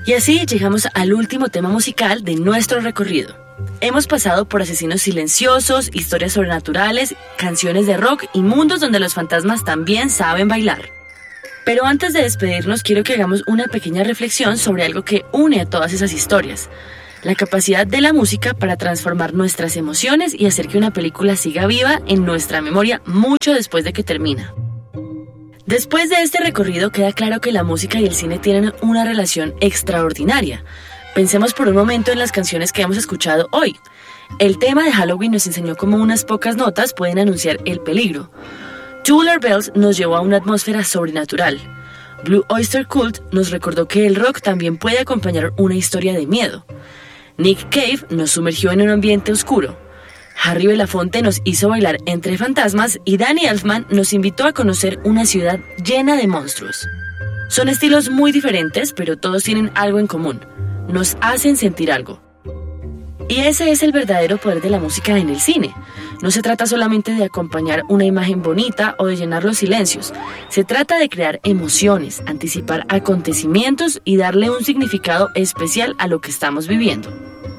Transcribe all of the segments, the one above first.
Y así llegamos al último tema musical de nuestro recorrido. Hemos pasado por asesinos silenciosos, historias sobrenaturales, canciones de rock y mundos donde los fantasmas también saben bailar. Pero antes de despedirnos, quiero que hagamos una pequeña reflexión sobre algo que une a todas esas historias: la capacidad de la música para transformar nuestras emociones y hacer que una película siga viva en nuestra memoria mucho después de que termina. Después de este recorrido queda claro que la música y el cine tienen una relación extraordinaria. Pensemos por un momento en las canciones que hemos escuchado hoy. El tema de Halloween nos enseñó cómo unas pocas notas pueden anunciar el peligro. Tubular Bells nos llevó a una atmósfera sobrenatural. Blue Oyster Cult nos recordó que el rock también puede acompañar una historia de miedo. Nick Cave nos sumergió en un ambiente oscuro. Harry Belafonte nos hizo bailar entre fantasmas y Danny Elfman nos invitó a conocer una ciudad llena de monstruos. Son estilos muy diferentes, pero todos tienen algo en común: nos hacen sentir algo. Y ese es el verdadero poder de la música en el cine. No se trata solamente de acompañar una imagen bonita o de llenar los silencios. Se trata de crear emociones, anticipar acontecimientos y darle un significado especial a lo que estamos viviendo.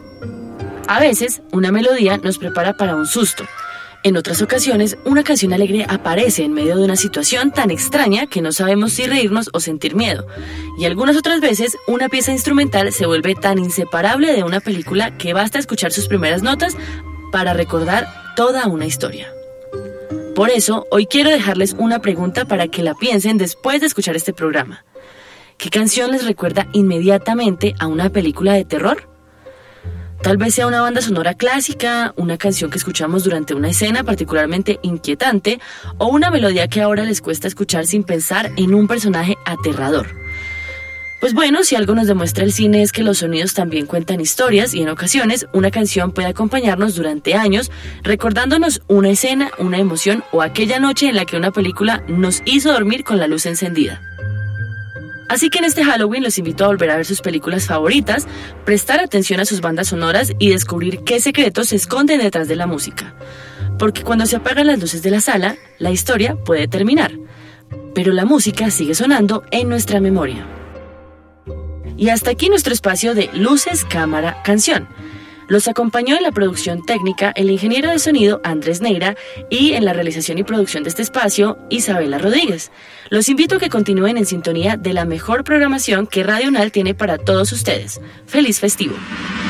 A veces, una melodía nos prepara para un susto. En otras ocasiones, una canción alegre aparece en medio de una situación tan extraña que no sabemos si reírnos o sentir miedo. Y algunas otras veces, una pieza instrumental se vuelve tan inseparable de una película que basta escuchar sus primeras notas para recordar toda una historia. Por eso, hoy quiero dejarles una pregunta para que la piensen después de escuchar este programa. ¿Qué canción les recuerda inmediatamente a una película de terror? Tal vez sea una banda sonora clásica, una canción que escuchamos durante una escena particularmente inquietante o una melodía que ahora les cuesta escuchar sin pensar en un personaje aterrador. Pues bueno, si algo nos demuestra el cine es que los sonidos también cuentan historias y en ocasiones una canción puede acompañarnos durante años recordándonos una escena, una emoción o aquella noche en la que una película nos hizo dormir con la luz encendida. Así que en este Halloween los invito a volver a ver sus películas favoritas, prestar atención a sus bandas sonoras y descubrir qué secretos se esconden detrás de la música. Porque cuando se apagan las luces de la sala, la historia puede terminar, pero la música sigue sonando en nuestra memoria. Y hasta aquí nuestro espacio de Luces, Cámara, Canción. Los acompañó en la producción técnica el ingeniero de sonido Andrés Neira y en la realización y producción de este espacio Isabela Rodríguez. Los invito a que continúen en sintonía de la mejor programación que Radio UNAL tiene para todos ustedes. ¡Feliz festivo!